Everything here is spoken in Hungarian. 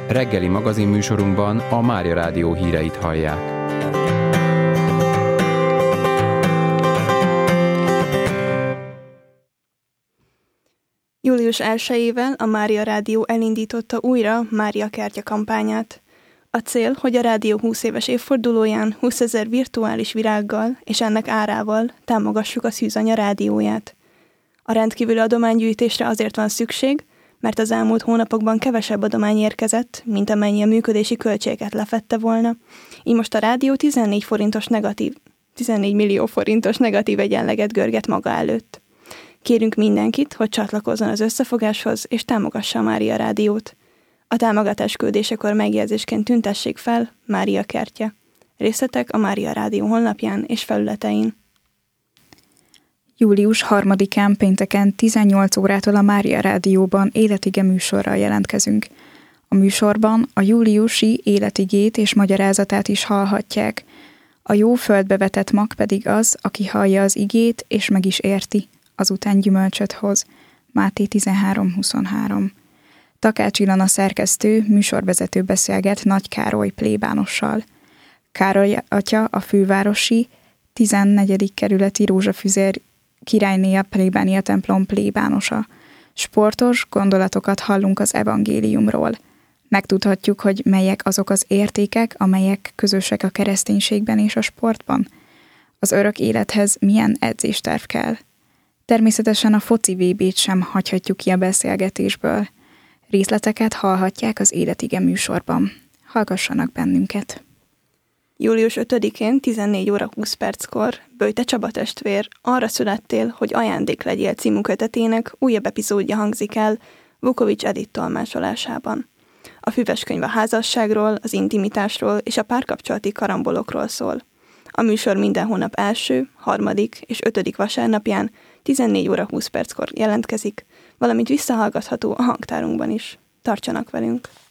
Reggeli magazinműsorunkban a Mária Rádió híreit hallják. Július 1-ével a Mária Rádió elindította újra Mária Kertje kampányát. A cél, hogy a rádió 20 éves évfordulóján 20 000 virtuális virággal és ennek árával támogassuk a Szűzanya rádióját. A rendkívüli adománygyűjtésre azért van szükség, mert az elmúlt hónapokban kevesebb adomány érkezett, mint amennyi a működési költséget lefedte volna, így most a rádió 14 millió forintos negatív egyenleget görget maga előtt. Kérünk mindenkit, hogy csatlakozzon az összefogáshoz, és támogassa a Mária Rádiót. A támogatás küldésekor megjegyzésként tüntessék fel Mária Kertje. Részletek a Mária Rádió honlapján és felületein. Július 3-án pénteken 18 órától a Mária Rádióban életige műsorral jelentkezünk. A műsorban a júliusi életigét és magyarázatát is hallhatják. A jó földbe vetett mag pedig az, aki hallja az igét és meg is érti, azután gyümölcsöt hoz. Máté 13:23. Takács Ilona szerkesztő, műsorvezető beszélget Nagy Károly plébánossal. Károly atya a fővárosi 14. kerületi Rózsafüzér királynéja plébánia templom plébánosa. Sportos gondolatokat hallunk az evangéliumról. Megtudhatjuk, hogy melyek azok az értékek, amelyek közösek a kereszténységben és a sportban. Az örök élethez milyen edzésterv kell. Természetesen a foci VB-t sem hagyhatjuk ki a beszélgetésből. Részleteket hallhatják az Életige műsorban. Hallgassanak bennünket! Július 5-én 14 óra 20 perckor Böjte Csaba testvér Arra születtél, hogy ajándék legyél című kötetének újabb epizódja hangzik el Vukovics Edith tolmácsolásában. A füveskönyv a házasságról, az intimitásról és a párkapcsolati karambolokról szól. A műsor minden hónap első, harmadik és 5. vasárnapján 14 óra 20 perckor jelentkezik, valamint visszahallgatható a hangtárunkban is. Tartsanak velünk!